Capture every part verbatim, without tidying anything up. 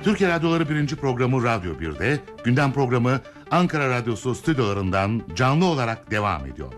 Türkiye Radyoları birinci programı Radyo bir'de, gündem programı Ankara Radyosu stüdyolarından canlı olarak devam ediyor.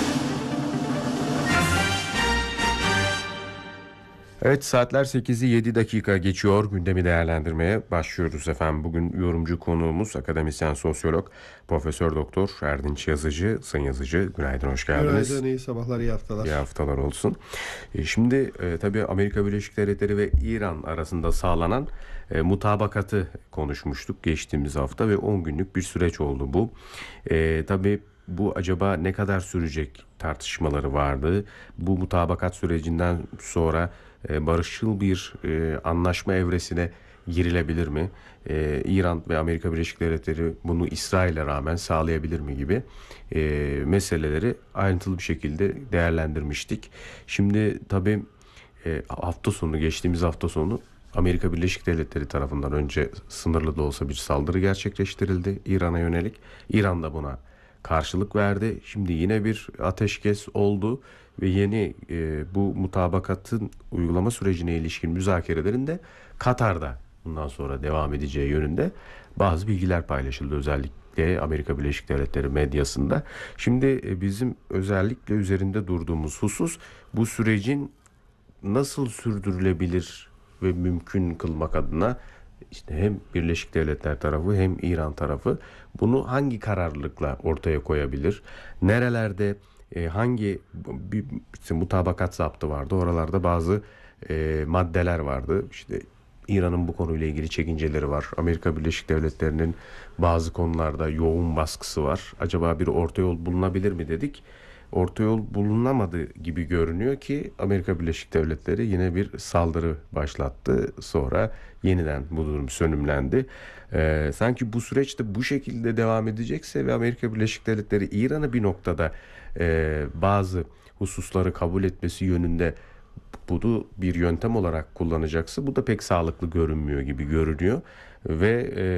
Evet, saatler sekizi yedi dakika geçiyor. Gündemi değerlendirmeye başlıyoruz efendim. Bugün yorumcu konuğumuz akademisyen sosyolog Profesör Doktor Erdinç Yazıcı. Sayın Yazıcı, günaydın, hoş geldiniz. Günaydın, iyi sabahlar, iyi haftalar. İyi haftalar olsun. E, şimdi e, tabii Amerika Birleşik Devletleri ve İran arasında sağlanan e, mutabakatı konuşmuştuk geçtiğimiz hafta ve on günlük bir süreç oldu bu. E, tabii bu acaba ne kadar sürecek tartışmaları vardı. Bu mutabakat sürecinden sonra e, barışçıl bir e, anlaşma evresine girilebilir mi? E, İran ve Amerika Birleşik Devletleri bunu İsrail'e rağmen sağlayabilir mi gibi e, meseleleri ayrıntılı bir şekilde değerlendirmiştik. Şimdi tabii e, hafta sonu, geçtiğimiz hafta sonu Amerika Birleşik Devletleri tarafından önce sınırlı da olsa bir saldırı gerçekleştirildi İran'a yönelik. İran da buna karşılık verdi. Şimdi yine bir ateşkes oldu ve yeni e, bu mutabakatın uygulama sürecine ilişkin müzakerelerin de Katar'da bundan sonra devam edeceği yönünde bazı bilgiler paylaşıldı, özellikle Amerika Birleşik Devletleri medyasında. Şimdi e, bizim özellikle üzerinde durduğumuz husus bu sürecin nasıl sürdürülebilir ve mümkün kılmak adına İşte hem Birleşik Devletler tarafı hem İran tarafı bunu hangi kararlılıkla ortaya koyabilir? Nerelerde e, hangi bir işte, mutabakat zaptı vardı? Oralarda bazı e, maddeler vardı. İşte İran'ın bu konuyla ilgili çekinceleri var. Amerika Birleşik Devletleri'nin bazı konularda yoğun baskısı var. Acaba bir orta yol bulunabilir mi dedik. Orta yol bulunamadı gibi görünüyor ki Amerika Birleşik Devletleri yine bir saldırı başlattı. Sonra yeniden bu durum sönümlendi. Ee, sanki bu süreçte bu şekilde devam edecekse ve Amerika Birleşik Devletleri İran'ı bir noktada e, bazı hususları kabul etmesi yönünde bunu bir yöntem olarak kullanacaksa bu da pek sağlıklı görünmüyor gibi görünüyor. Ve e,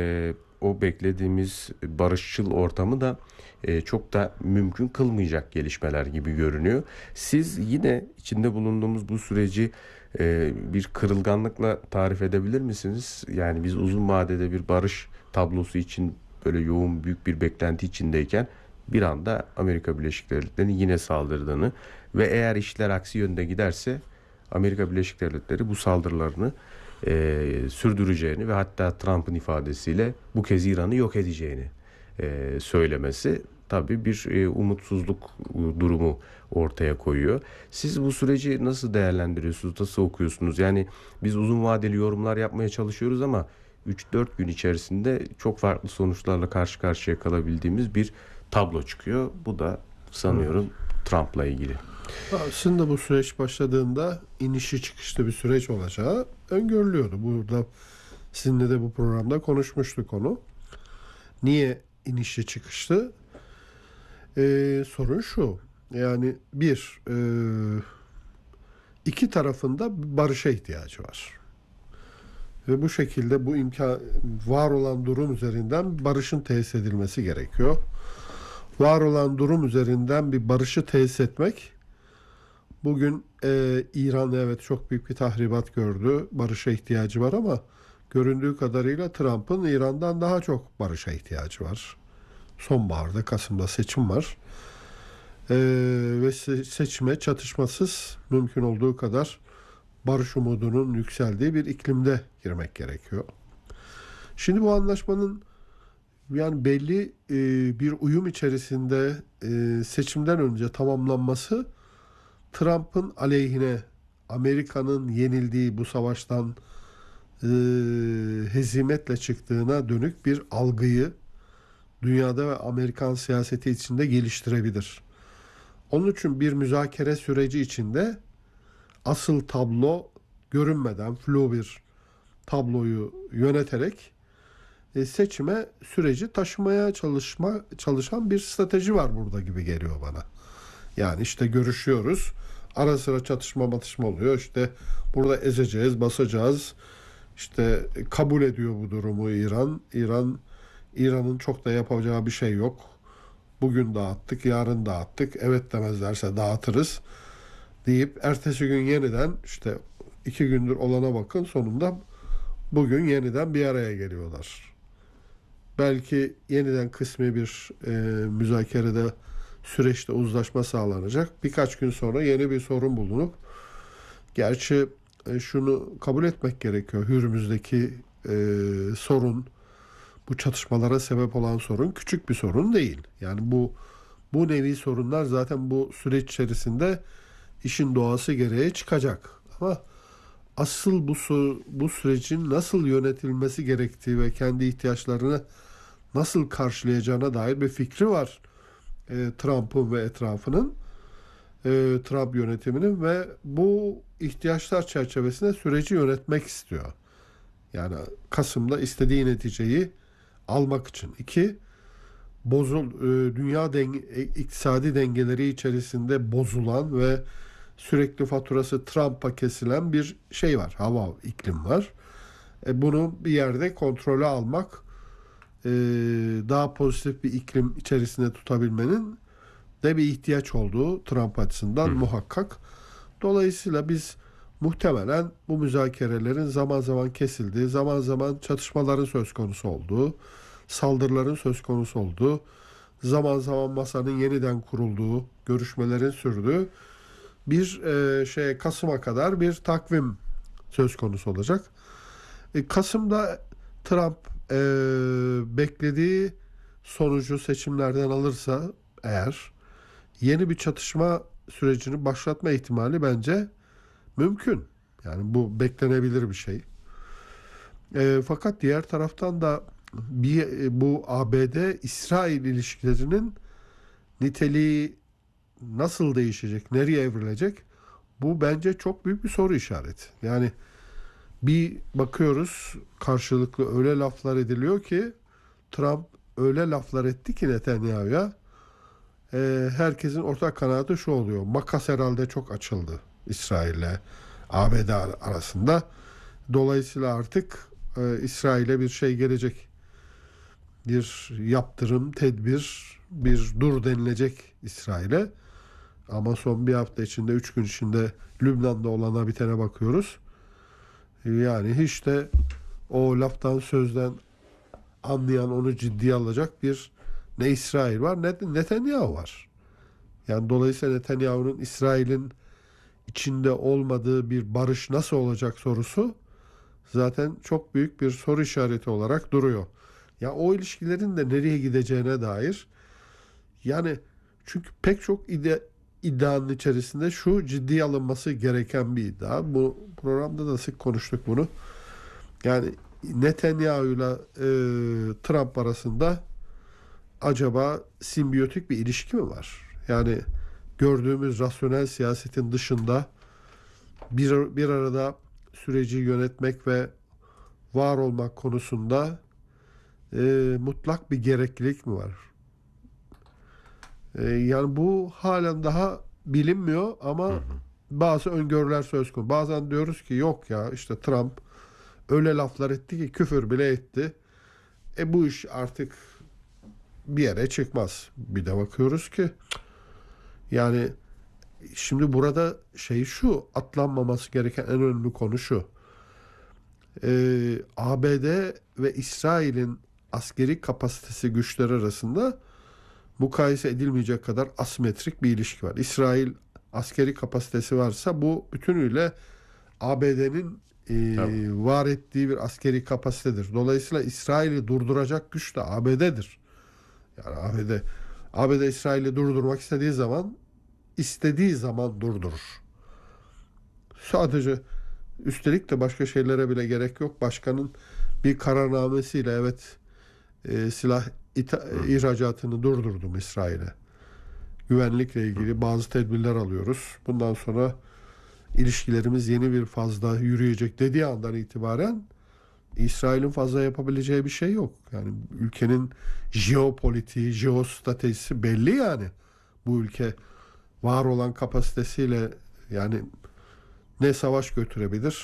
o beklediğimiz barışçıl ortamı da e, çok da mümkün kılmayacak gelişmeler gibi görünüyor. Siz yine içinde bulunduğumuz bu süreci e, bir kırılganlıkla tarif edebilir misiniz? Yani biz uzun vadede bir barış tablosu için böyle yoğun büyük bir beklenti içindeyken bir anda Amerika Birleşik Devletleri'nin yine saldırdığını ve eğer işler aksi yönde giderse Amerika Birleşik Devletleri bu saldırılarını e, sürdüreceğini ve hatta Trump'ın ifadesiyle bu kez İran'ı yok edeceğini e, söylemesi tabii bir e, umutsuzluk durumu ortaya koyuyor. Siz bu süreci nasıl değerlendiriyorsunuz, nasıl okuyorsunuz? Yani biz uzun vadeli yorumlar yapmaya çalışıyoruz ama üç dört gün içerisinde çok farklı sonuçlarla karşı karşıya kalabildiğimiz bir tablo çıkıyor. Bu da sanıyorum Trump'la ilgili. Aslında bu süreç başladığında inişi çıkışlı bir süreç olacağı öngörülüyordu. Burada sizinle de bu programda konuşmuştuk onu. Niye inişli çıkışlı? Ee, sorun şu. Yani bir, e, iki tarafında barışa ihtiyacı var. Ve bu şekilde bu imkan var olan durum üzerinden barışın tesis edilmesi gerekiyor. Var olan durum üzerinden bir barışı tesis etmek, bugün e, İran evet çok büyük bir tahribat gördü. Barışa ihtiyacı var ama göründüğü kadarıyla Trump'ın İran'dan daha çok barışa ihtiyacı var. Sonbaharda, Kasım'da seçim var. E, ve seçime çatışmasız mümkün olduğu kadar barış umudunun yükseldiği bir iklimde girmek gerekiyor. Şimdi bu anlaşmanın yani belli e, bir uyum içerisinde e, seçimden önce tamamlanması Trump'ın aleyhine, Amerika'nın yenildiği bu savaştan e, hezimetle çıktığına dönük bir algıyı dünyada ve Amerikan siyaseti içinde geliştirebilir. Onun için bir müzakere süreci içinde asıl tablo görünmeden flu bir tabloyu yöneterek e, seçime süreci taşımaya çalışma çalışan bir strateji var burada gibi geliyor bana. Yani işte görüşüyoruz. Ara sıra çatışma matışma oluyor. İşte burada ezeceğiz, basacağız. İşte kabul ediyor bu durumu İran. İran İran'ın çok da yapacağı bir şey yok. Bugün dağıttık, yarın dağıttık. Evet demezlerse dağıtırız deyip ertesi gün yeniden işte iki gündür olana bakın, sonunda bugün yeniden bir araya geliyorlar. Belki yeniden kısmi bir e, müzakerede süreçte uzlaşma sağlanacak. Birkaç gün sonra yeni bir sorun bulunup, gerçi e, şunu kabul etmek gerekiyor. Hürmüz'deki e, sorun, bu çatışmalara sebep olan sorun küçük bir sorun değil. Yani bu bu nevi sorunlar zaten bu süreç içerisinde işin doğası gereği çıkacak. Ama asıl bu su- bu sürecin nasıl yönetilmesi gerektiği ve kendi ihtiyaçlarını nasıl karşılayacağına dair bir fikri var e, Trump'ın ve etrafının, e, Trump yönetiminin, ve bu ihtiyaçlar çerçevesinde süreci yönetmek istiyor. Yani Kasım'da istediği neticeyi almak için. İki, bozul e, dünya denge, e, iktisadi dengeleri içerisinde bozulan ve sürekli faturası Trump'a kesilen bir şey var. Hava, iklim var. E, bunu bir yerde kontrole almak, e, daha pozitif bir iklim içerisinde tutabilmenin de bir ihtiyaç olduğu Trump açısından Hı. muhakkak. Dolayısıyla biz muhtemelen bu müzakerelerin zaman zaman kesildiği, zaman zaman çatışmaların söz konusu olduğu, saldırıların söz konusu olduğu, zaman zaman masanın yeniden kurulduğu, görüşmelerin sürdüğü bir e, şey Kasım'a kadar bir takvim söz konusu olacak. E, Kasım'da Trump e, beklediği sonucu seçimlerden alırsa eğer, yeni bir çatışma sürecini başlatma ihtimali bence mümkün. Yani bu beklenebilir bir şey. E, fakat diğer taraftan da bir, bu A B D-İsrail ilişkilerinin niteliği nasıl değişecek, nereye evrilecek? Bu bence çok büyük bir soru işareti. Yani bir bakıyoruz, karşılıklı öyle laflar ediliyor ki, Trump öyle laflar etti ki Netanyahu'ya, e, herkesin ortak kanaati şu oluyor: makas herhalde çok açıldı İsrail'le A B D arasında. Dolayısıyla artık e, İsrail'e bir şey gelecek. Bir yaptırım, tedbir, bir dur denilecek İsrail'e. Ama son bir hafta içinde, üç gün içinde Lübnan'da olana bitene bakıyoruz. Yani hiç de o laftan, sözden anlayan, onu ciddiye alacak bir ne İsrail var ne Netanyahu var. Yani dolayısıyla Netanyahu'nun İsrail'in içinde olmadığı bir barış nasıl olacak sorusu zaten çok büyük bir soru işareti olarak duruyor. Ya o ilişkilerin de nereye gideceğine dair, yani çünkü pek çok ide, iddianın içerisinde şu ciddiye alınması gereken bir iddia. Bu programda da sık konuştuk bunu. Yani Netanyahu ile e, Trump arasında acaba simbiyotik bir ilişki mi var? Yani gördüğümüz rasyonel siyasetin dışında bir, bir arada süreci yönetmek ve var olmak konusunda e, mutlak bir gereklilik mi var? E, yani bu halen daha bilinmiyor ama hı hı. bazı öngörüler söz konusu. Bazen diyoruz ki yok ya, işte Trump öyle laflar etti ki küfür bile etti. E bu iş artık bir yere çıkmaz. Bir de bakıyoruz ki yani şimdi burada şey şu, atlanmaması gereken en önemli konu şu. Ee, A B D ve İsrail'in askeri kapasitesi, güçleri arasında mukayese edilmeyecek kadar asimetrik bir ilişki var. İsrail askeri kapasitesi varsa bu bütünüyle A B D'nin e, tamam. var ettiği bir askeri kapasitedir. Dolayısıyla İsrail'i durduracak güç de A B D'dir. Yani A B D A B D İsrail'i durdurmak istediği zaman istediği zaman durdurur. Sadece, üstelik de başka şeylere bile gerek yok. Başkanın bir kararnamesiyle evet e, silah ita- ihracatını durdurdum İsrail'e. Güvenlikle ilgili bazı tedbirler alıyoruz. Bundan sonra ilişkilerimiz yeni bir fazda yürüyecek dediği andan itibaren İsrail'in fazla yapabileceği bir şey yok. Yani ülkenin jeopolitiği, jeostratejisi belli yani. Bu ülke var olan kapasitesiyle yani ne savaş götürebilir